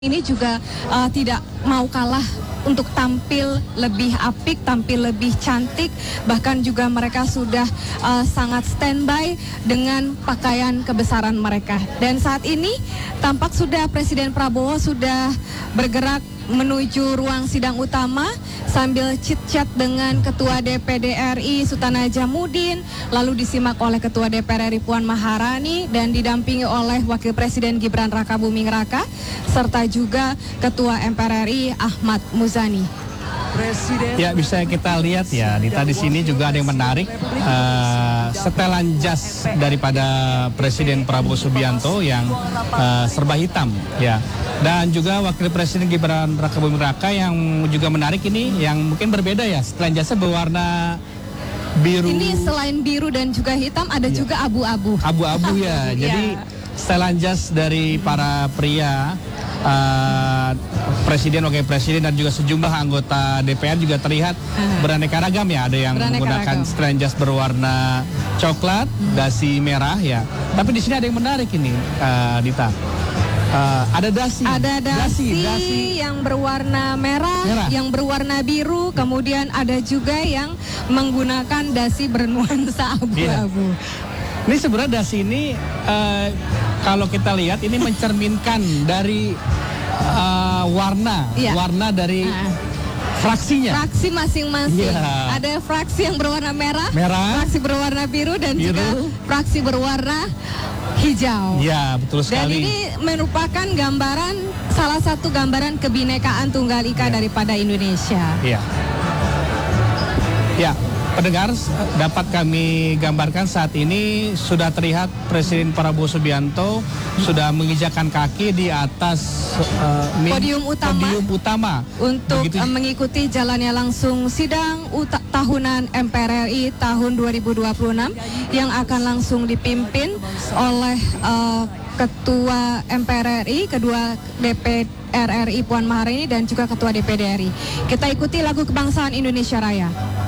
Ini juga tidak mau kalah untuk tampil lebih apik, tampil lebih cantik, bahkan juga mereka sudah sangat standby dengan pakaian kebesaran mereka. Dan saat ini tampak sudah Presiden Prabowo sudah bergerak menuju ruang sidang utama sambil chit-chat dengan Ketua DPD RI Sultan Najamuddin, lalu disimak oleh Ketua DPR RI Puan Maharani dan didampingi oleh Wakil Presiden Gibran Rakabuming Raka serta juga Ketua MPR RI Ahmad Muzani. Ya, bisa kita lihat ya, Dita, di sini juga ada yang menarik, setelan jas daripada Presiden Prabowo Subianto yang serba hitam ya. Dan juga Wakil Presiden Gibran Rakabuming Raka yang juga menarik ini, yang mungkin berbeda ya, setelan jasnya berwarna biru. Ini selain biru dan juga hitam ada juga abu-abu. Abu-abu ya. Jadi setelan jas dari para pria, Presiden, Wakil Presiden dan juga sejumlah anggota DPR juga terlihat beraneka ragam ya. Ada yang menggunakan setelan jas berwarna coklat, dasi merah ya. Tapi di sini ada yang menarik ini, Dita. Ada dasi. Ada dasi yang berwarna merah, yang berwarna biru, kemudian ada juga yang menggunakan dasi bernuansa abu-abu. Ini sebenarnya dasi ini kalau kita lihat ini mencerminkan dari warna dari fraksinya. Fraksi masing-masing. Ada fraksi yang berwarna merah, fraksi berwarna biru dan juga fraksi berwarna hijau. Ya, betul sekali. Dan ini merupakan gambaran, salah satu gambaran kebinekaan tunggal ika daripada Indonesia. Iya. Ya, pendengar, dapat kami gambarkan saat ini sudah terlihat Presiden Prabowo Subianto sudah menginjakkan kaki di atas podium utama untuk mengikuti jalannya langsung sidang tahunan MPR RI tahun 2026 yang akan langsung dipimpin oleh Ketua MPR RI, Kedua DPR RI Puan Maharani dan juga Ketua DPD RI. Kita ikuti lagu kebangsaan Indonesia Raya.